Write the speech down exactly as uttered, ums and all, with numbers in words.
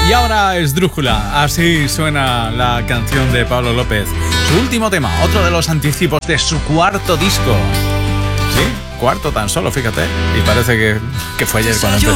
Y ahora Esdrújula, así suena la canción de Pablo López. Su último tema, otro de los anticipos de su cuarto disco. Sí, cuarto tan solo, fíjate. Y parece que, que fue ayer cuando empezó.